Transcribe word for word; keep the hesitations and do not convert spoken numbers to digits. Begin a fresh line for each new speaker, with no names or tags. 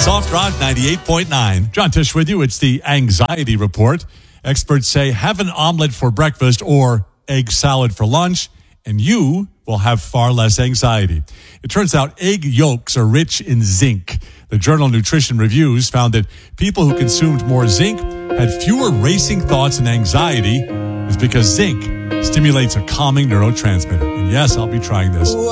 Soft Rock ninety-eight point nine. John Tish with you. It's the Anxiety Report. Experts say have an omelet for breakfast or egg salad for lunch, and you will have far less anxiety. It turns out egg yolks are rich in zinc. The journal Nutrition Reviews found that people who consumed more zinc had fewer racing thoughts and anxiety. It's because zinc stimulates a calming neurotransmitter. And yes, I'll be trying this.